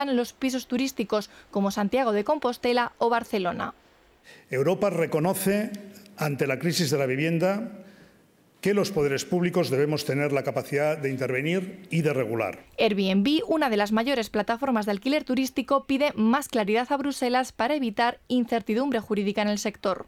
los pisos turísticos como Santiago de Compostela o Barcelona. Europa reconoce, ante la crisis de la vivienda, que los poderes públicos debemos tener la capacidad de intervenir y de regular. Airbnb, una de las mayores plataformas de alquiler turístico, pide más claridad a Bruselas para evitar incertidumbre jurídica en el sector.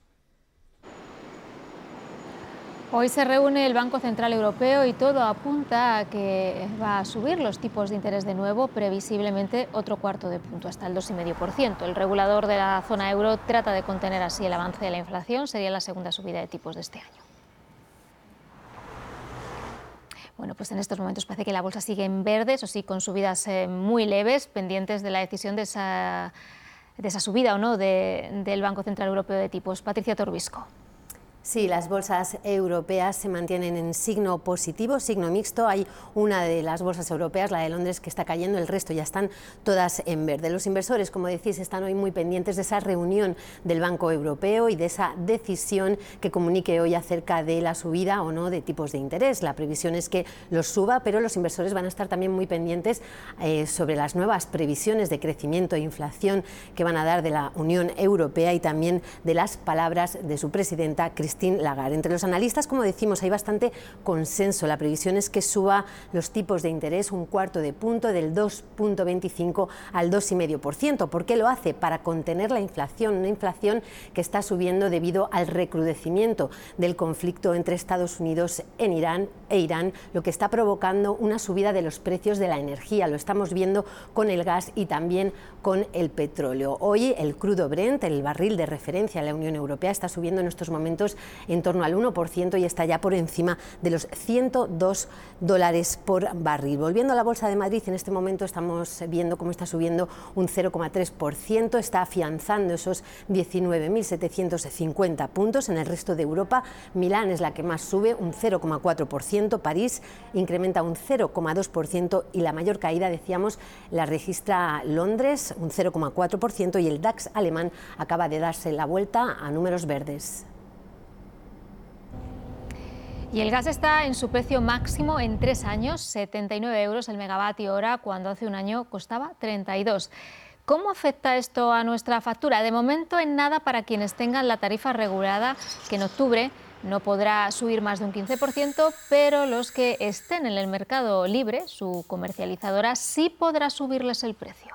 Hoy se reúne el Banco Central Europeo y todo apunta a que va a subir los tipos de interés de nuevo, previsiblemente otro cuarto de punto, hasta el 2,5%. El regulador de la zona euro trata de contener así el avance de la inflación. Sería la segunda subida de tipos de este año. Bueno, pues en estos momentos parece que la bolsa sigue en verde, eso sí, con subidas muy leves, pendientes de la decisión de esa subida o no del Banco Central Europeo de tipos. Patricia Torbisco. Sí, las bolsas europeas se mantienen en signo positivo, signo mixto. Hay una de las bolsas europeas, la de Londres, que está cayendo, el resto ya están todas en verde. Los inversores, como decís, están hoy muy pendientes de esa reunión del Banco Europeo y de esa decisión que comunique hoy acerca de la subida o no de tipos de interés. La previsión es que los suba, pero los inversores van a estar también muy pendientes sobre las nuevas previsiones de crecimiento e inflación que van a dar de la Unión Europea y también de las palabras de su presidenta, Christine Lagarde. Entre los analistas, como decimos, hay bastante consenso. La previsión es que suba los tipos de interés un cuarto de punto, del 2,25 al 2,5%. ¿Por qué lo hace? Para contener la inflación, una inflación que está subiendo debido al recrudecimiento del conflicto entre Estados Unidos e Irán, lo que está provocando una subida de los precios de la energía. Lo estamos viendo con el gas y también con el petróleo. Hoy el crudo Brent, el barril de referencia en la Unión Europea, está subiendo en estos momentos en torno al 1% y está ya por encima de los $102 por barril. Volviendo a la Bolsa de Madrid, en este momento estamos viendo cómo está subiendo un 0,3%, está afianzando esos 19.750 puntos. En el resto de Europa, Milán es la que más sube, un 0,4%, París incrementa un 0,2% y la mayor caída, decíamos, la registra Londres, un 0,4%, y el DAX alemán acaba de darse la vuelta a números verdes. Y el gas está en su precio máximo en 3 años, 79 euros el megavatio hora, cuando hace un año costaba 32. ¿Cómo afecta esto a nuestra factura? De momento en nada para quienes tengan la tarifa regulada, que en octubre no podrá subir más de un 15%, pero los que estén en el mercado libre, su comercializadora, sí podrá subirles el precio.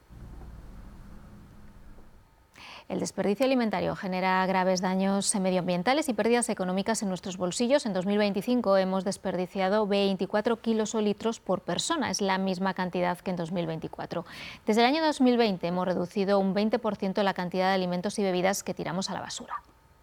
El desperdicio alimentario genera graves daños medioambientales y pérdidas económicas en nuestros bolsillos. En 2025 hemos desperdiciado 24 kilos o litros por persona, es la misma cantidad que en 2024. Desde el año 2020 hemos reducido un 20% la cantidad de alimentos y bebidas que tiramos a la basura.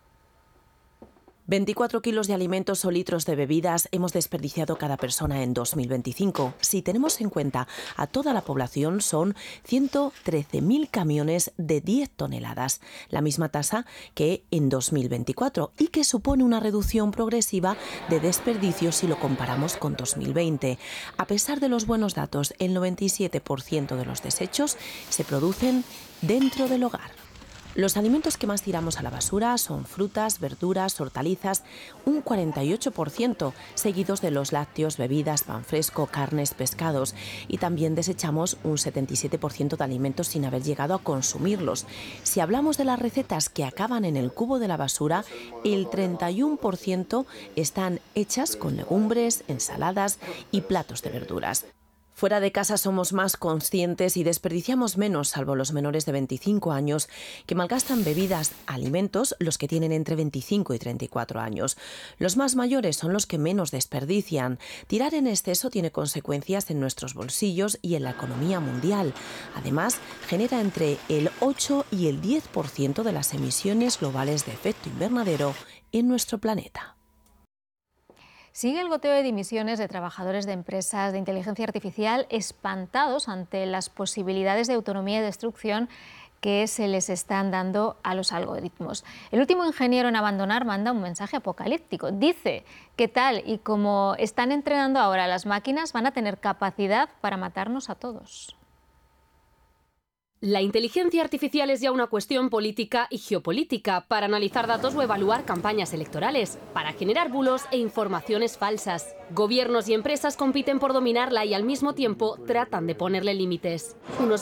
24 kilos de alimentos o litros de bebidas hemos desperdiciado cada persona en 2025. Si tenemos en cuenta a toda la población, son 113.000 camiones de 10 toneladas, la misma tasa que en 2024 y que supone una reducción progresiva de desperdicios si lo comparamos con 2020. A pesar de los buenos datos, el 97% de los desechos se producen dentro del hogar. Los alimentos que más tiramos a la basura son frutas, verduras, hortalizas, un 48%, seguidos de los lácteos, bebidas, pan fresco, carnes, pescados, y también desechamos un 77% de alimentos sin haber llegado a consumirlos. Si hablamos de las recetas que acaban en el cubo de la basura, el 31% están hechas con legumbres, ensaladas y platos de verduras. Fuera de casa somos más conscientes y desperdiciamos menos, salvo los menores de 25 años, que malgastan bebidas, alimentos, los que tienen entre 25 y 34 años. Los más mayores son los que menos desperdician. Tirar en exceso tiene consecuencias en nuestros bolsillos y en la economía mundial. Además, genera entre el 8 y el 10% de las emisiones globales de efecto invernadero en nuestro planeta. Sigue el goteo de dimisiones de trabajadores de empresas de inteligencia artificial espantados ante las posibilidades de autonomía y destrucción que se les están dando a los algoritmos. El último ingeniero en abandonar manda un mensaje apocalíptico. Dice que tal y como están entrenando ahora las máquinas, van a tener capacidad para matarnos a todos. La inteligencia artificial es ya una cuestión política y geopolítica para analizar datos o evaluar campañas electorales, para generar bulos e informaciones falsas. Gobiernos y empresas compiten por dominarla y al mismo tiempo tratan de ponerle límites. Unos